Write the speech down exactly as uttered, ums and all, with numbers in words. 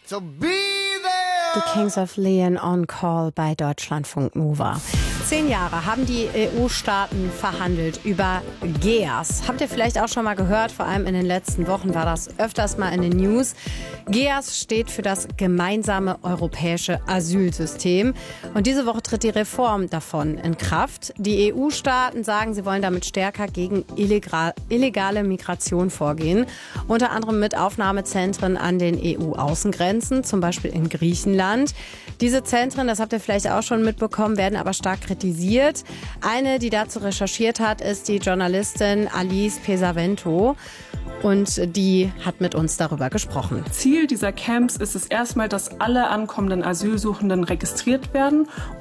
So be there. The Kings of Leon on Call bei Deutschlandfunk Nova. Zehn Jahre haben die E U-Staaten verhandelt über G E A S. Habt ihr vielleicht auch schon mal gehört? Vor allem in den letzten Wochen war das öfters mal in den News. G E A S steht für das gemeinsame europäische Asylsystem. Und diese Woche tritt die Reform davon in Kraft. Die E U-Staaten sagen, sie wollen damit stärker gegen illegal, illegale Migration vorgehen. Unter anderem mit Aufnahmezentren an den E U-Außengrenzen, zum Beispiel in Griechenland. Diese Zentren, das habt ihr vielleicht auch schon mitbekommen, werden aber stark kritisiert. Eine, die dazu recherchiert hat, ist die Journalistin Alice Pesavento. Und die hat mit uns darüber gesprochen. Ziel dieser Camps ist es erstmal, dass alle ankommenden Asylsuchenden registriert werden